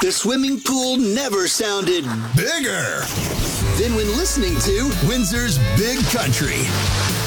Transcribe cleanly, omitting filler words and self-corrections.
The swimming pool never sounded bigger than when listening to Windsor's Big Country.